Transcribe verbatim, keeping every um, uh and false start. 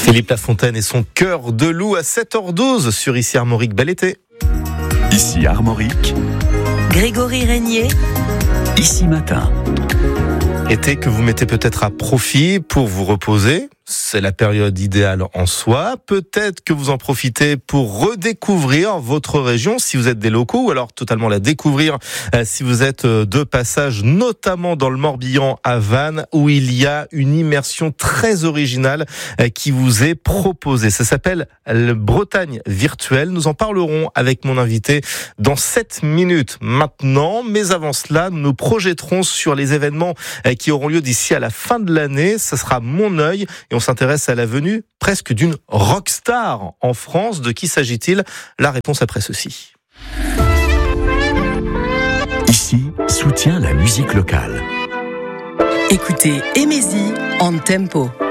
Philippe Lafontaine et son cœur de loup à sept heures douze sur Ici Armorique. Bel été. Ici Armorique. Grégory Régnier. Ici Matin. Été que vous mettez peut-être à profit pour vous reposer. C'est la période idéale en soi. Peut-être que vous en profitez pour redécouvrir votre région si vous êtes des locaux, ou alors totalement la découvrir si vous êtes de passage, notamment dans le Morbihan à Vannes, où il y a une immersion très originale qui vous est proposée. Ça s'appelle le Bretagne virtuelle. Nous en parlerons avec mon invité dans sept minutes maintenant. Mais avant cela, nous nous projetterons sur les événements qui auront lieu d'ici à la fin de l'année. Ça sera mon œil. Et on s'intéresse à la venue presque d'une rockstar en France. De qui s'agit-il ? La réponse après ceci. Ici, soutient la musique locale. Écoutez Emézy en tempo.